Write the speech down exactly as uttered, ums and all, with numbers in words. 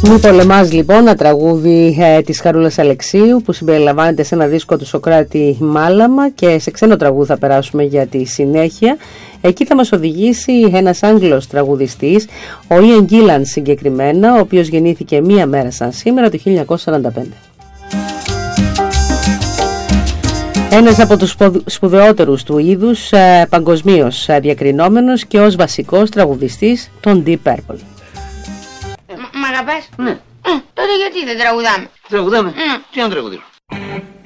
Μη πολεμάς λοιπόν, ένα τραγούδι ε, της Χαρούλας Αλεξίου που συμπεριλαμβάνεται σε ένα δίσκο του Σωκράτη Μάλαμα, και σε ξένο τραγούδι θα περάσουμε για τη συνέχεια. Εκεί θα μας οδηγήσει ένας Άγγλος τραγουδιστής, ο Ian Gillan συγκεκριμένα, ο οποίος γεννήθηκε μία μέρα σαν σήμερα το χίλια εννιακόσια σαράντα πέντε. Ένας από τους σπουδαιότερους του είδους, ε, παγκοσμίως ε, διακρινόμενος και ως βασικός τραγουδιστής των Deep Purple. Μ' αγαπάς? Ναι. Ε, τότε γιατί δεν τραγουδάμε? Τραγουδάμε. Ναι. Τι να τραγουδήσουμε?